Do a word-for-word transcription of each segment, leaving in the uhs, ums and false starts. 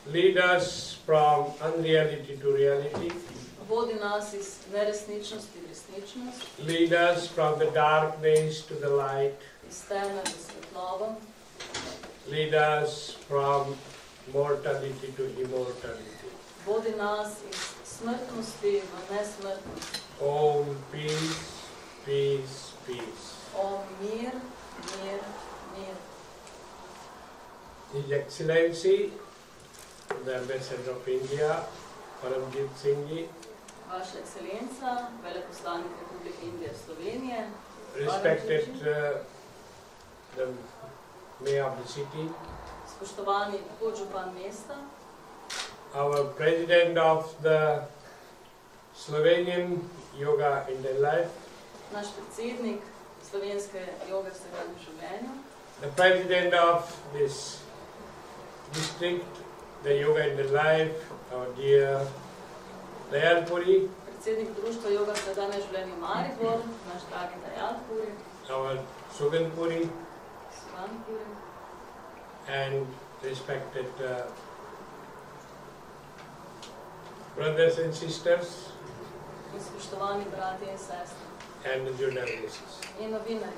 lead us from unreality to reality, vodi nas iz neresničnosti v resničnost, lead us from the darkness to the light, iz teme v svetlobo, lead us from mortality to immortality. vodi nas iz smrtnosti v nesmrtnost. Om peace, peace, peace. O mir, mir, mir. His Excellency, the Ambassador of India, Paramjit Singh ji, Vaša ekscelenca, veleposlanik Republike Indije Slovenije, respected uh, the mayor of the city, spoštovani podžupan mesta, our president of the Slovenian Yoga Indian Life, naš predsednik slovenske joge v vsakdanjem življenju, the president of this district, the Yoga Indian Life, our dear Dayal Puri, predsednik društva joga v vsakdanjem življenju Maribor, naš dragi Dayal Puri, our Sugan Puri, Sugan Puri, and respected uh, brothers and sisters in spoštovani bratje in sestre and the journalists. in novinarji.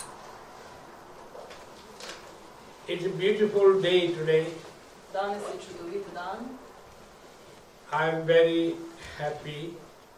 It's a beautiful day today. Danes je čudovit dan. I'm very happy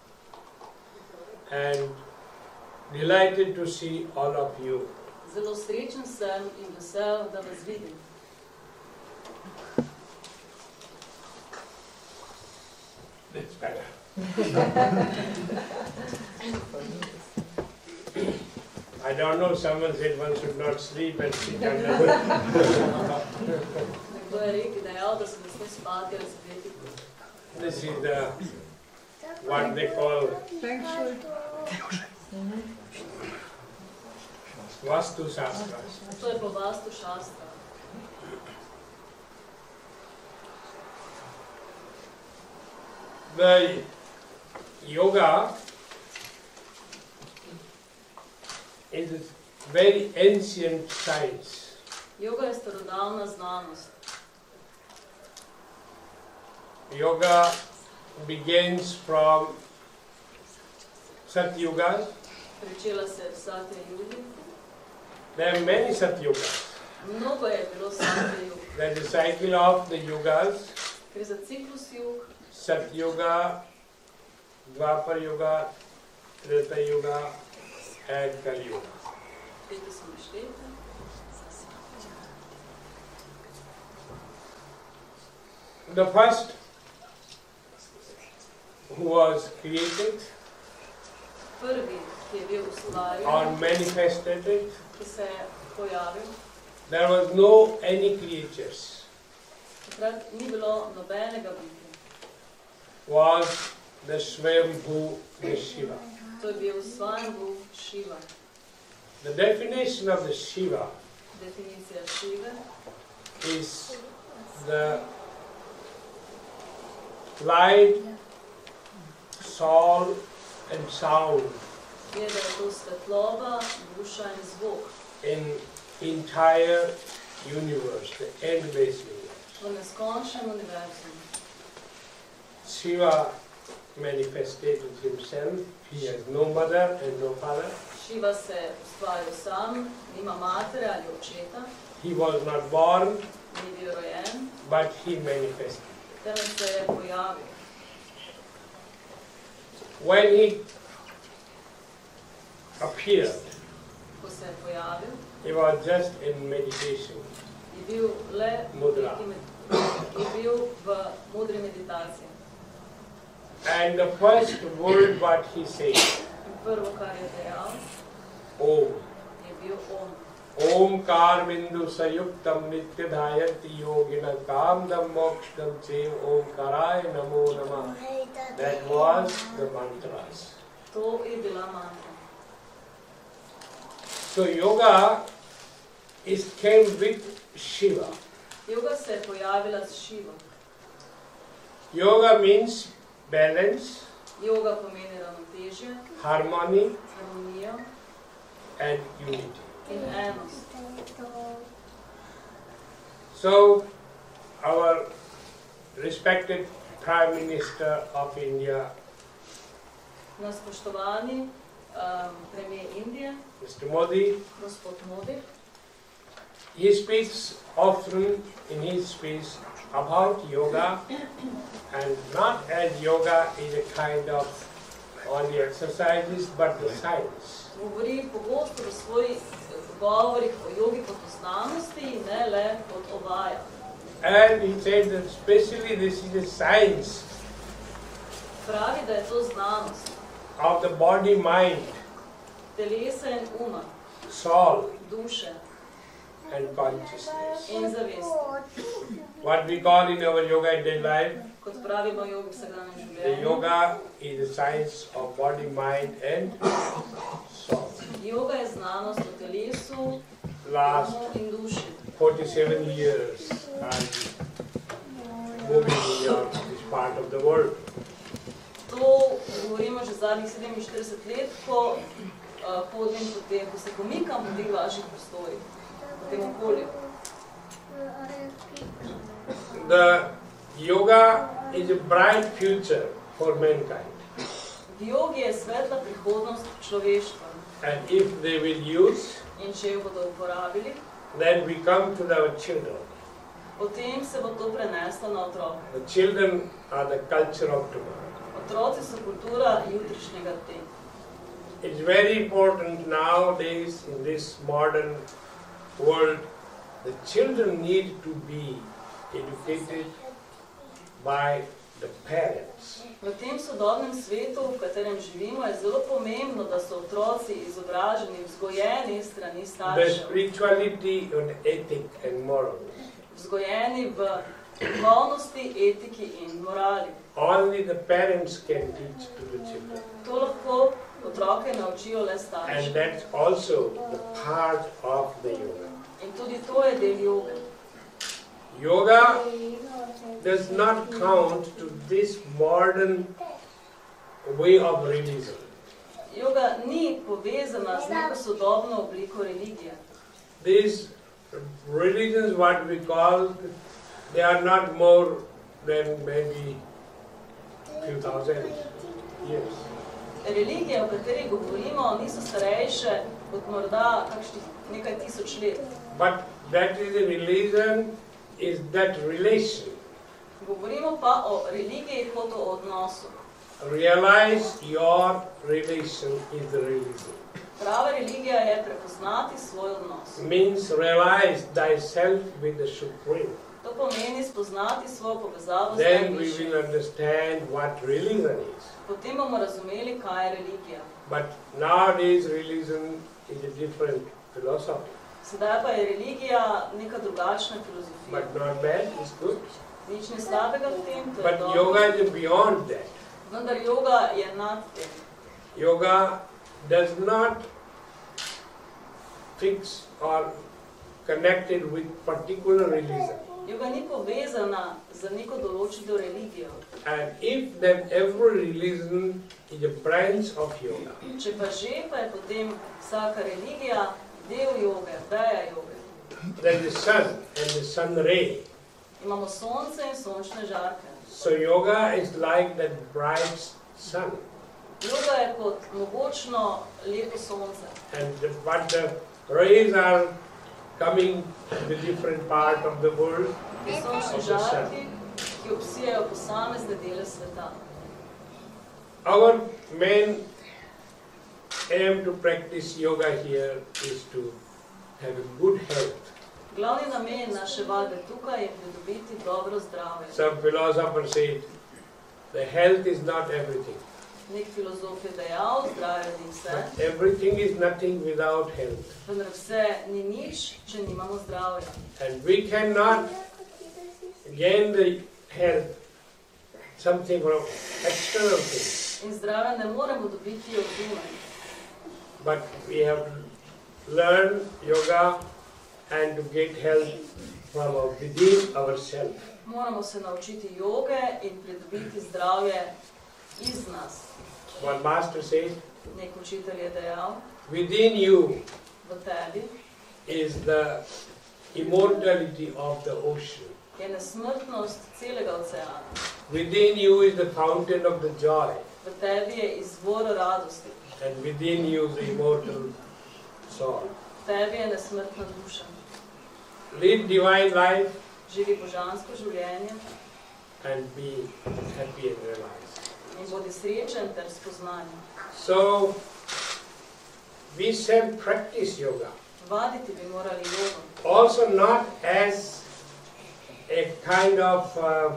and delighted to see all of you. Zelo srečen sem in vesel, da vas vidim. That's better. I don't know, someone said one should not sleep and sit under. Nekdo je rekel, dejal, da se ne sme spati ali sedeti. This is the, what they call Vastu Shastra. To je po Vastu Šastra. The yoga is a very ancient science. Joga je starodavna znanost. Yoga begins from Satyuga. Pričela se je v Satya-jugi. There are many Satyugas. Mnogo je bilo Satya-jug. There is a cycle of the yugas, Gre za ciklus jug, Satyuga, Dvapar Yuga, Treta Yuga, and Kali Yuga. Pete so naštete. The first who was created Prvi, ki je bil ustvarjen, or manifested, ki se je pojavil, there was no any creatures, takrat ni bilo nobenega bitja. was the Swayambhu, the Shiva. To je bil Svayambhu Shiva. The definition of the Shiva Definicija Šive is the light, soul and sound je, da je to svetloba, duša in zvok in entire universe, the endless universe. v neskončnem univerzumu. Shiva manifested himself. He has no mother and no father. Šiva se je ustvaril sam, nima matere ali očeta, He was not born, ni bil rojen, but he manifested. temveč se je pojavil. When he appeared, Ko se je pojavil, he was just in meditation. je bil le Mudra. v med- je bil v modri meditaciji. And the first word what he said, In prvo, kar je dejal, Om. je bil Om. Omkar bindu sayuktam nityadhayati yogina kamdam mokshtam chev omkaraya namo namah. That was the mantras. To je bila mantra. So yoga is came with Shiva. Joga se je pojavila s Šivo. Yoga means balance, Joga pomeni ravnotežje, harmony harmonijo and unity. in enost. So our respected Prime Minister of India, Na spoštovani um, premijer Indije, Mister Modi, gospod Modi, he speaks often in his speech about yoga, and not as yoga is a kind of only exercises, but the science. govori pogosto v svojih govorih o jogi kot o znanosti, ne le kot o vajah. And he said that especially this is a science Pravi, da je to znanost of the body, mind, telesa in uma, soul, duše and consciousness. in zavesti. What we call in our yoga in daily life, Kot pravimo jogi v vsakdanjem the življenju, yoga is the science of body, mind, and soul. joga je znanost o telesu, Last umu in duši. forty-seven years I'm moving in your, this part of the world. To govorimo že zadnjih sedeminštirideset let, ko uh, hodim po tem, ko se pomikam po teh vaših prostorih, po tem okolju. The yoga is a bright future for mankind, V jogi je svetla prihodnost človeštva and if they will use, in če jo bodo uporabili, then we come to our children. potem se bo to preneslo na otroke. The children are the culture of tomorrow. Otroci so kultura jutrišnjega dne. It's very important nowadays in this modern world, the children need to be educated by the parents. V tem sodobnem svetu, v katerem živimo, je zelo pomembno, da so otroci izobraženi, vzgojeni strani The staršev, spirituality and ethic and morals. vzgojeni v duhovnosti, etiki in morali. Only the parents can teach to the children. To lahko otroke naučijo le And starši. that's also the part of the yoga. In tudi to je del joge. Yoga does not count to this modern way of religion. Joga ni povezana z neko sodobno obliko religije. These religions, what we call, they are not more than maybe few thousand years. Religije, o katerih govorimo, niso starejše kot morda kakšnih nekaj tisoč let. But that is a religion, is that relation. Govorimo pa o religiji kot o odnosu. Realize your relation is the religion. Prava religija je prepoznati svoj odnos. Means realize thyself with the Supreme. To pomeni spoznati svojo povezavo z Then we najvišjim. will understand what religion is. Potem bomo razumeli, kaj je religija. But nowadays religion is a different philosophy. Sedaj pa je religija neka drugačna filozofija. But not bad, it's good. Nič ne slabega v tem, to je But dobro. yoga is beyond that. Vendar joga je nad tem. Yoga does not fix or connected with particular religion. Joga ni povezana z neko določeno religijo. And if then every religion is a branch of yoga, Če pa že, pa je potem vsaka religija del joge, veja joge. then the sun and the sun ray. Imamo sonce in sončne žarke. So yoga is like that bright sun. Joga je kot mogočno lepo sonce. And the, but the rays are coming to the different part of the world. Ti sončni žarki, ki obsijajo posamezne dele sveta. Our main aim to practice yoga here is to have a good health. Glavni namen naše vadbe tukaj je pridobiti dobro zdravje. Some philosopher said, the health is not everything. Nek filozof je dejal, zdravje ni vse, But everything is nothing without health. vendar vse ni nič, če nimamo zdravja. And we cannot gain the health, something from external things. In zdravja ne moremo dobiti od zunaj. But we have to learn yoga and to get health from within ourselves. Moramo se naučiti joge in pridobiti zdravje iz nas. One master said, Nek učitelj je dejal, within you v tebi is the immortality of the ocean. je nesmrtnost celega oceana. Within you is the fountain of the joy. V tebi je izvor radosti. And within you is the immortal soul. V tebi je nesmrtna duša. Live divine life Živi božansko življenje and be happy and realized. in bodi srečen ter spoznan. So, we shall practice yoga. Vaditi bi morali jogo. Also not as a kind of uh,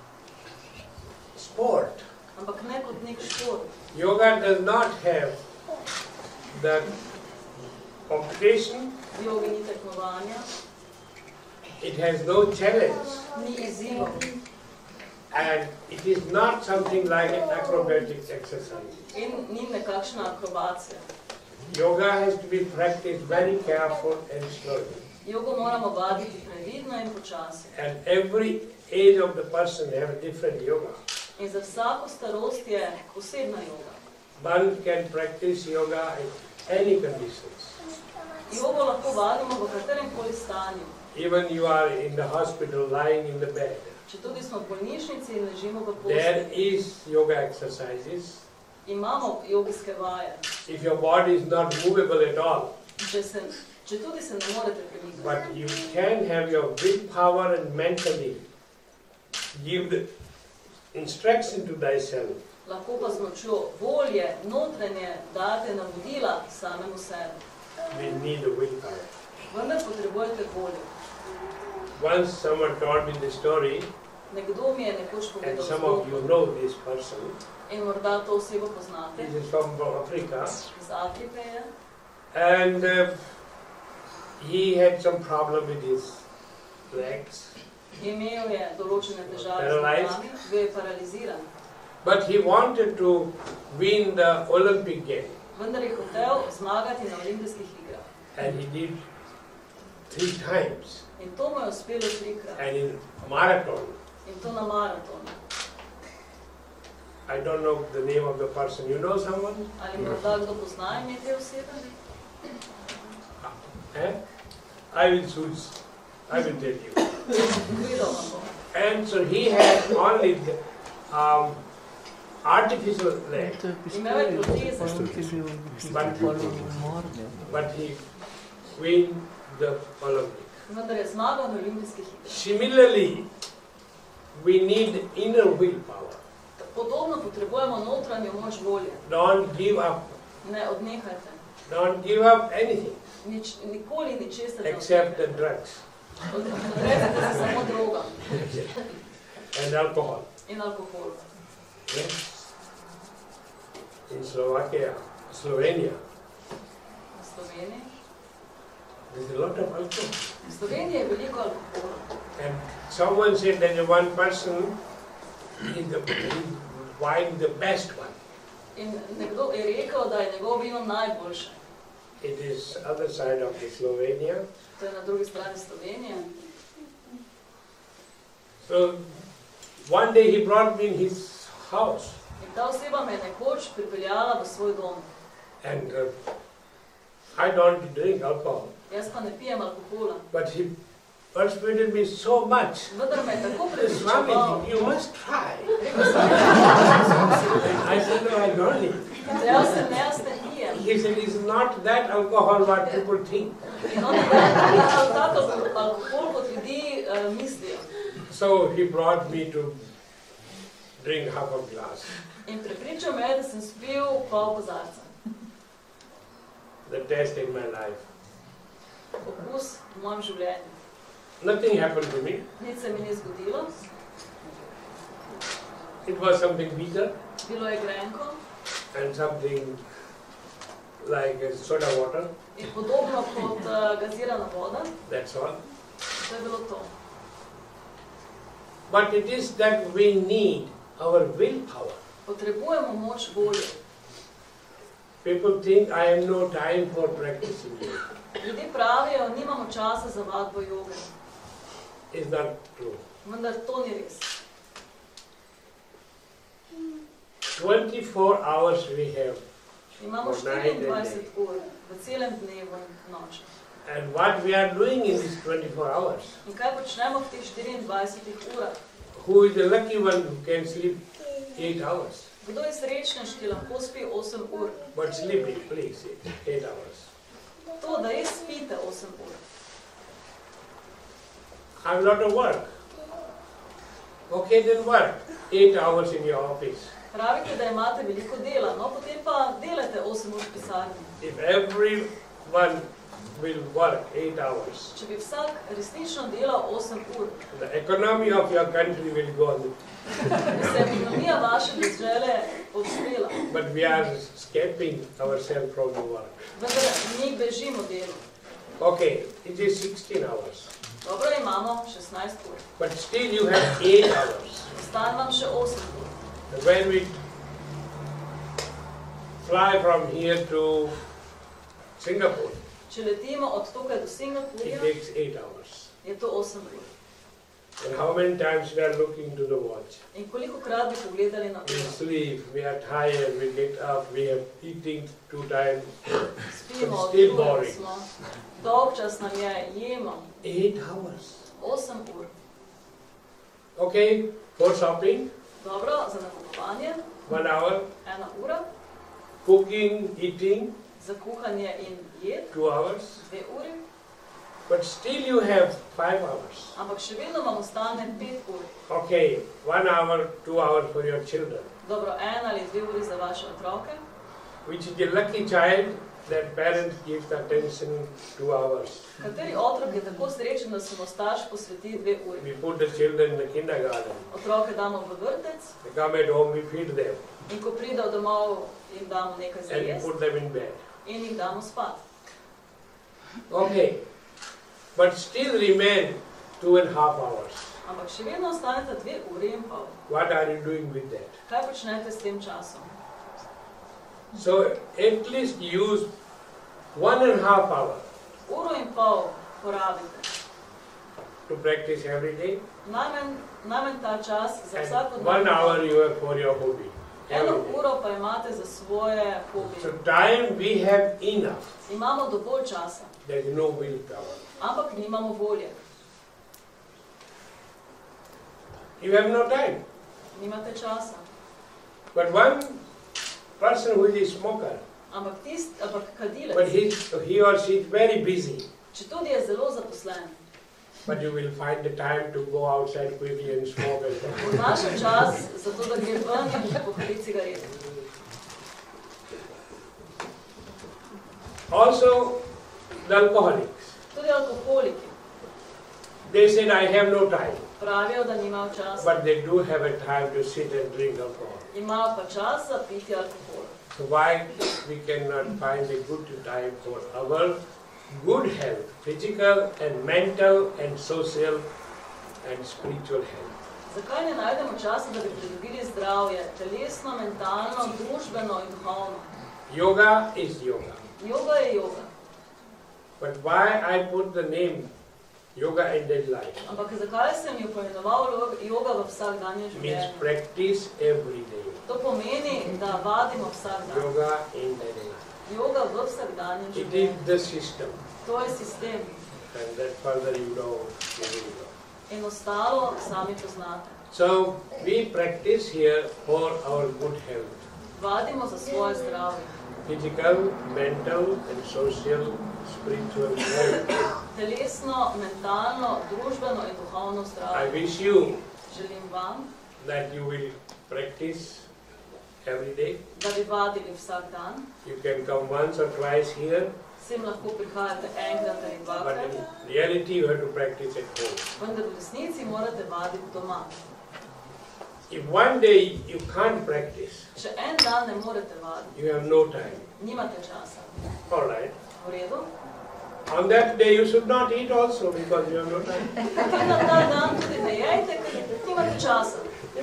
sport. Ampak ne kot nek šport. Yoga does not have the competition, V jogi ni tekmovanja, it has no challenge, ni izzivov and it is not something like an acrobatic exercise. in ni nekakšna akrobacija. Yoga has to be practiced very careful and slowly. Jogo moramo vaditi previdno in počasi. And every age of the person have a different yoga. In za vsako starost je posebna joga. One can practice yoga in any conditions. Jogo lahko vadimo v katerem koli stanju. Even you are in the hospital lying in the bed. Če tudi smo v bolnišnici in ležimo v There postelji, is yoga exercises. imamo jogijske vaje. If your body is not movable at all, Če, se, če tudi se ne morete premikati, but you can have your willpower and mentally give the instruction to thyself. lahko pa z močjo volje, notranje, date navodila samemu sebi. We need a willpower. Vendar potrebujete voljo. Once someone told me the story, Nekdo mi je nekoč and povedal some of you zgodbo know this person. in morda to osebo poznate. This is from Africa, Iz Afrike je. and uh, he had some problem with his legs, Imel je določene težave z Paralyzed. nogami, bil je paraliziran. but he wanted to win the Olympic game, Vendar je hotel zmagati na olimpijskih igrah. and he did three times, In to mu je uspelo trikrat. and in marathon. In to na maratonu. I don't know the name of the person. You know someone? Ali morda kdo pozna ime te osebe? Eh? I will choose. I will tell you. Povedal vam bom. And so he had only the, um, artificial leg, Imel je proteze, but he win the Olympic. vendar je zmagal na olimpijskih igrah. Similarly, we need inner willpower. Podobno potrebujemo notranjo moč volje. Don't give up. Ne odnehajte. Don't give up anything Nič, nikoli ničesar ne except the odnehajte. drugs Odrezite se samo drogam and alcohol. in alkohol. Yes. In Slovakia, Slovenia, V Sloveniji. there's a lot of alcohol. V Sloveniji je veliko alkohola. And someone said that the one person is the is wine the best one. In nekdo je rekel, da je njegov vino najboljše. It is other side of the Slovenia. To je na drugi strani Slovenije. So one day he brought me in his house, In ta oseba me je nekoč pripeljala v svoj dom. and uh, I don't drink alcohol, Jaz pa ne pijem alkohola. but he persuaded me so much. Vendar me je tako Swami, prepričeval. you must try. Rekel sem, I said, no, I don't need. dejal sem, ne, jaz ne pijem. He said, it's not that alcohol what people think. In on je rekel, tak alkohol, kot ljudi uh, mislijo. So he brought me to drink half a glass. In prepričal me je, da sem spil pol kozarca. The taste in my life. Okus v mojem življenju. Nothing happened to me. Nič se mi ni zgodilo. It was something bitter Bilo je grenko and something like uh, soda water. in podobno kot uh, gazirana voda. That's all. To je bilo to. But it is that we need our willpower. Potrebujemo moč volje. People think I have no time for practicing it. Ljudje pravijo, nimamo časa za vadbo joge. It's not true. Vendar to ni res. twenty-four hours we have. Imamo For night and štiriindvajset ur v celem dnevu in noči. And what we are doing in these twenty-four hours? In kaj počnemo v teh štiriindvajsetih urah? Who is the lucky one who can sleep eight hours? Kdo je srečnež, ki lahko spi osem ur? But sleeping, please, eight hours. To, da res spite osem ur. I have a lot of work. Okay, then work. Eight hours in your office. Pravite, da imate veliko dela, no potem pa delate osem ur v pisarni. If everyone will work eight hours, Če bi vsak resnično delal osem ur, the economy of your country will go on. bi se ekonomija vaše države povzpela. But we are escaping ourselves from the work. Vendar mi bežimo delu. Okay, it is sixteen hours. Dobro, imamo šestnajst ur. But still you have eight hours. Ostan vam še osem ur. When we fly from here to Singapore, Če letimo od tukaj do it Singapurja, takes eight hours. je to osem ur. And how many times we are looking to the watch? In koliko krat bi pogledali na We uro? sleep, we are tired, we get up, we have eating two times. Spimo, Still utrujeni boring. smo. Dolgčas nam je, jemo. Eight hours. osem ur. Okay, for shopping, Dobro, za nakupovanje, one hour. ena ura. Cooking, eating, Za kuhanje in jed, two hours. dve uri. But still you have five hours. Ampak še vedno vam ostane pet ur. Okay, one hour, two hours for your children. Dobro, ena ali dve uri za vaše otroke. Which is the lucky child that parents gives attention two hours. Kateri otrok je tako srečen, da se mu starš posveti dve uri? We put the children in the kindergarten. Otroke damo v vrtec They come at home, we feed them. in ko pridejo domov, jim damo nekaj za And we jesti put them in bed. in jih damo spat. Okay. But still remain two and a half hours. Ampak še vedno ostaneta dve uri in pol. What are you doing with that? Kaj počnete s tem časom? So at least use one and a half hour Uro in pol porabite. to practice every day. Najmanj, najmanj ta čas za And vsako one hour you have for your hobby. Eno Every day. uro pa imate za svoje So hobije. time we have enough. Imamo dovolj časa, There is no willpower. ampak nimamo volje. You have no time. Nimate časa. But one person who is a smoker, Ampak tist, ampak but kadilec, he, he or she is very busy, če tudi je zelo zaposlen, but you will find the time to go outside quickly and smoke and bo našel čas za to, da gre ven in pohodi cigareto. Also, the alcoholics. Tudi alkoholiki They said, I have no time, pravijo, da nimajo časa. but they do have a time to sit and drink alcohol. Imajo pa čas za pitje alkohola. So why we cannot find a good time for our good health, physical and mental and social and spiritual health? Zakaj ne najdemo časa, da bi pridobili zdravje, telesno, mentalno, družbeno in duhovno? Yoga is yoga. Yoga je yoga. But why I put the name yoga in daily life? Ampak zakaj sem jo poimenoval yoga v vsakdanje Means življenje? practice every day. To pomeni, da vadimo vsak dan. Yoga in daily life. Yoga v vsakdanje It is življenje. the system. To je sistem. And that further you know, you will know. In ostalo sami poznate. So we practice here for our good health. Vadimo za svoje zdravje. Physical, mental and social, spiritual health. Telesno, mentalno, družbeno in duhovno I zdravje. wish you Želim vam, that you will practice every day. da bi vadili vsak dan. You can come once or twice here, Sem lahko prihajate enkrat ali but dvakrat, in reality you have to practice at home. vendar v resnici morate vaditi doma. If one day you can't practice, Če en dan ne morete vaditi, you have no time. nimate časa. All right. V redu? On that day you should not eat also because you have no time. Potem na ta dan tudi ne jejte, ker nimate časa.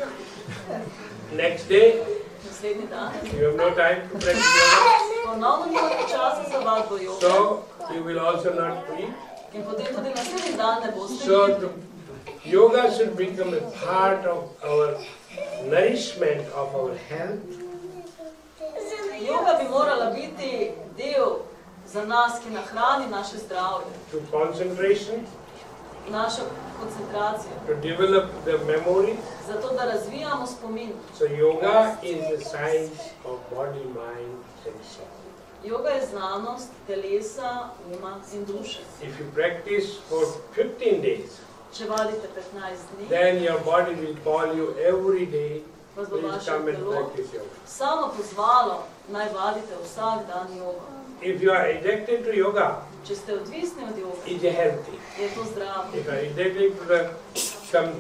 Next day Naslednji dan, you have no time to practice yoga, ponovno nimate časa za vadbo joge so you will also not eat. in potem tudi naslednji dan ne boste So jedli. the yoga should become a part of our nourishment of our health. Joga bi morala biti del za nas, ki nahrani naše zdravje, to concentration, našo koncentracijo, to develop the memory. zato da razvijamo spomin. So yoga is the science of body, mind and soul. Yoga je znanost telesa, uma in duše. If you practice for fifteen days, Če vadite petnajst dni, then your body will call you every day, vas bo please vaše come and telo practice yoga. samo pozvalo, naj vadite vsak dan jogo. If you are addicted to yoga, Če ste odvisni od joge, it is healthy. je to zdravo. If you are addicted to the, some,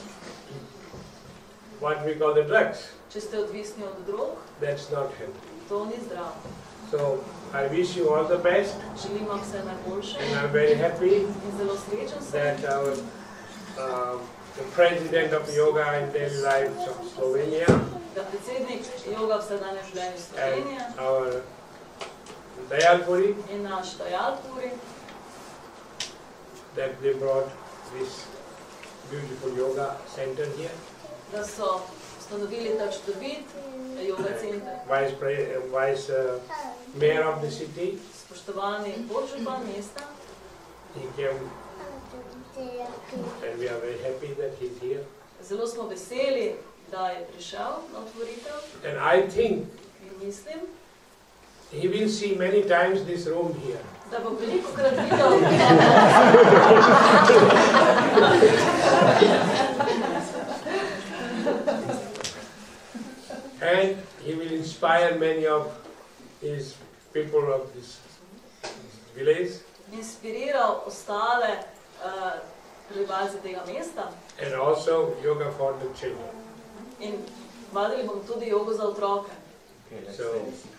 what we call the drugs, Če ste odvisni od drog, that's not healthy. to ni zdravo. So I wish you all the best, Želim vam vse najboljše and I'm very happy in zelo srečen sem, that our um, the president of Yoga and Daily Life of Slovenia da predsednik joga vsakdanje življenje Slovenije and our Dayalpuri, in naš Dayalpuri, that they brought this beautiful yoga center here. da so ustanovili ta čudovit joga center. Vice, pre, uh, vice uh, mayor of the city, Spoštovani podžupan mesta, he came, and we are very happy that he's here. zelo smo veseli, da je prišel na otvoritev And I think in mislim, he will see many times this room here. da bo veliko krat videl, And he will inspire many of his people of this village inspiriral ostale uh, prebivalce tega mesta and also yoga for the children. in vadili bomo tudi jogo za otroke. So,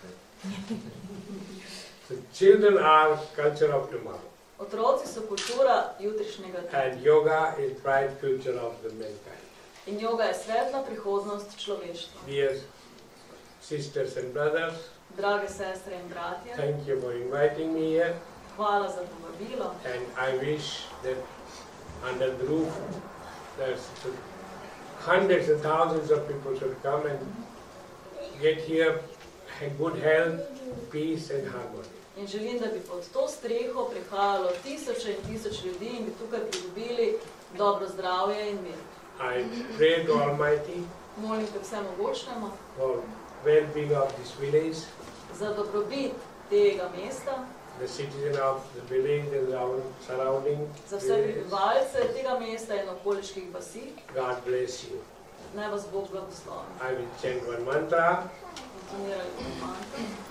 the children are culture of tomorrow, Otroci so kultura jutrišnjega dne and yoga is bright future of the mankind. in joga je svetla prihodnost človeštva. Dear sisters and brothers, Drage sestre in bratje, thank you for inviting me here, hvala za povabilo and I wish that under the roof there's hundreds and thousands of people should come and get here good health, peace and harmony. in želim, da bi pod to streho prihajalo tisoče in tisoč ljudi in bi tukaj pridobili dobro zdravje in mir. I pray to Almighty Molim te vsemogočnemu for well-being of this village, za dobrobit tega mesta, the citizen of the village and around surrounding za vse villages. prebivalce tega mesta in okoliških vasi. God bless you. Naj vas Bog blagoslovi. I will chant one mantra. Intonirali bomo mantro.